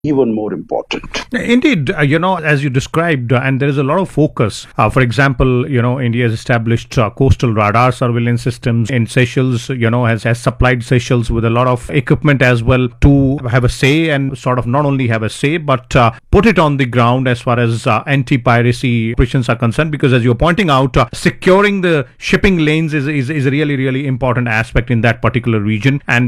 even more important. Indeed, as you described, and there is a lot of focus. For example, India has established coastal radar surveillance systems in Seychelles, has supplied Seychelles with a lot of equipment as well to have a say and sort of not only have a say, but put it on the ground as far as anti-piracy operations are concerned. Because as you're pointing out, securing the shipping lanes is a really, really important aspect in that particular region. And